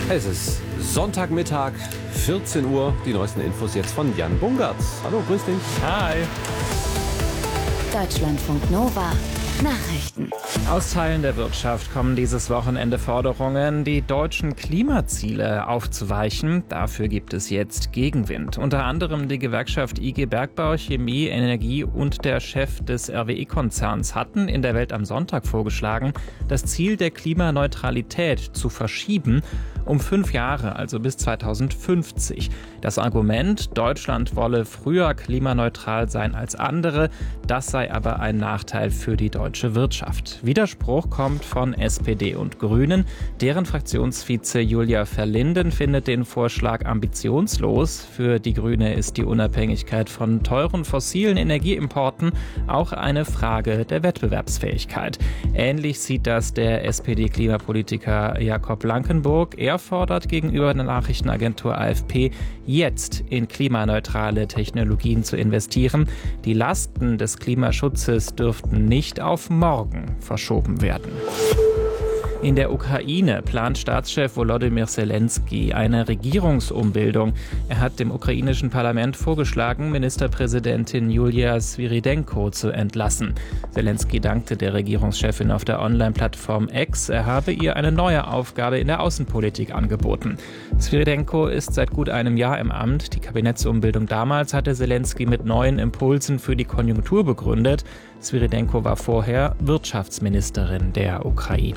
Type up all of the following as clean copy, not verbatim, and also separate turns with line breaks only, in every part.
Es ist Sonntagmittag, 14 Uhr. Die neuesten Infos jetzt von Jan Bungartz. Hallo, grüß dich.
Hi.
Deutschlandfunk Nova. Nachrichten.
Aus Teilen der Wirtschaft kommen dieses Wochenende Forderungen, die deutschen Klimaziele aufzuweichen. Dafür gibt es jetzt Gegenwind. Unter anderem die Gewerkschaft IG Bergbau, Chemie, Energie und der Chef des RWE-Konzerns hatten in der Welt am Sonntag vorgeschlagen, das Ziel der Klimaneutralität zu verschieben um 5 Jahre, also bis 2050. Das Argument, Deutschland wolle früher klimaneutral sein als andere, das sei aber ein Nachteil für die deutsche Wirtschaft. Widerspruch kommt von SPD und Grünen. Deren Fraktionsvize Julia Verlinden findet den Vorschlag ambitionslos. Für die Grüne ist die Unabhängigkeit von teuren fossilen Energieimporten auch eine Frage der Wettbewerbsfähigkeit. Ähnlich sieht das der SPD-Klimapolitiker Jakob Blankenburg. Er fordert gegenüber der Nachrichtenagentur AFP, jetzt in klimaneutrale Technologien zu investieren. Die Lasten des Klimaschutzes dürften nicht auf morgen verschoben werden. In der Ukraine plant Staatschef Volodymyr Zelensky eine Regierungsumbildung. Er hat dem ukrainischen Parlament vorgeschlagen, Ministerpräsidentin Julia Svyrydenko zu entlassen. Zelensky dankte der Regierungschefin auf der Online-Plattform X. Er habe ihr eine neue Aufgabe in der Außenpolitik angeboten. Svyrydenko ist seit gut einem Jahr im Amt. Die Kabinettsumbildung damals hatte Zelensky mit neuen Impulsen für die Konjunktur begründet. Svyrydenko war vorher Wirtschaftsministerin der Ukraine.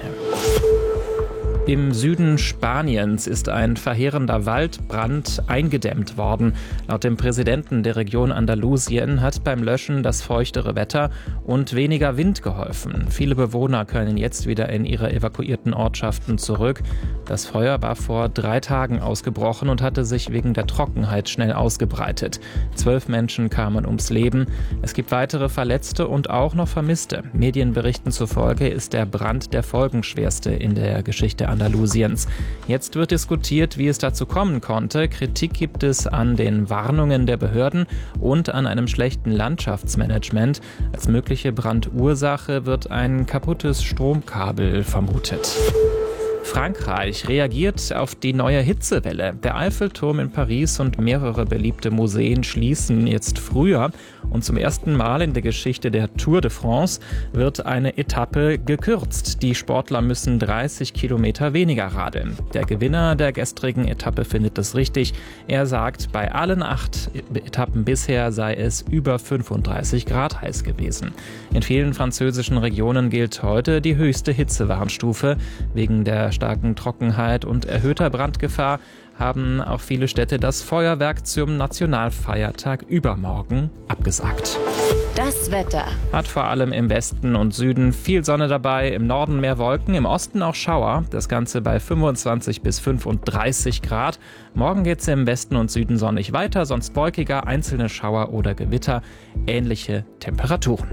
Im Süden Spaniens ist ein verheerender Waldbrand eingedämmt worden. Laut dem Präsidenten der Region Andalusien hat beim Löschen das feuchtere Wetter und weniger Wind geholfen. Viele Bewohner können jetzt wieder in ihre evakuierten Ortschaften zurück. Das Feuer war vor 3 Tagen ausgebrochen und hatte sich wegen der Trockenheit schnell ausgebreitet. 12 Menschen kamen ums Leben. Es gibt weitere Verletzte und auch noch Vermisste. Medienberichten zufolge ist der Brand der folgenschwerste in der Geschichte Andalusiens. Jetzt wird diskutiert, wie es dazu kommen konnte. Kritik gibt es an den Warnungen der Behörden und an einem schlechten Landschaftsmanagement. Als mögliche Brandursache wird ein kaputtes Stromkabel vermutet. Frankreich reagiert auf die neue Hitzewelle. Der Eiffelturm in Paris und mehrere beliebte Museen schließen jetzt früher. Und zum ersten Mal in der Geschichte der Tour de France wird eine Etappe gekürzt. Die Sportler müssen 30 Kilometer weniger radeln. Der Gewinner der gestrigen Etappe findet es richtig. Er sagt, bei allen 8 Etappen bisher sei es über 35 Grad heiß gewesen. In vielen französischen Regionen gilt heute die höchste Hitzewarnstufe. Wegen der starken Trockenheit und erhöhter Brandgefahr haben auch viele Städte das Feuerwerk zum Nationalfeiertag übermorgen abgesagt.
Das Wetter.
Hat vor allem im Westen und Süden viel Sonne dabei, im Norden mehr Wolken, im Osten auch Schauer. Das Ganze bei 25 bis 35 Grad. Morgen geht es im Westen und Süden sonnig weiter, sonst wolkiger, einzelne Schauer oder Gewitter. Ähnliche Temperaturen.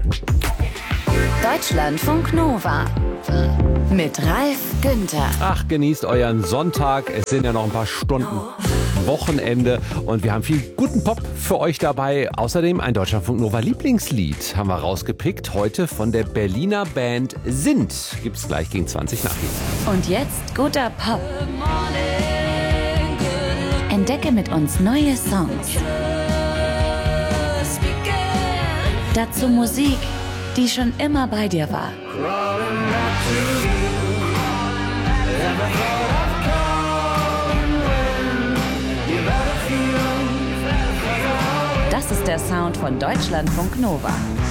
Deutschlandfunk Nova. Mit Ralf Günther.
Ach, genießt euren Sonntag. Es sind ja noch ein paar Stunden Wochenende und wir haben viel guten Pop für euch dabei. Außerdem ein Deutschlandfunk Nova Lieblingslied haben wir rausgepickt. Heute von der Berliner Band Sind. Gibt's gleich gegen 20 Nachrichten.
Und jetzt guter Pop. Entdecke mit uns neue Songs. Dazu Musik, die schon immer bei dir war. Das ist der Sound von Deutschlandfunk Nova.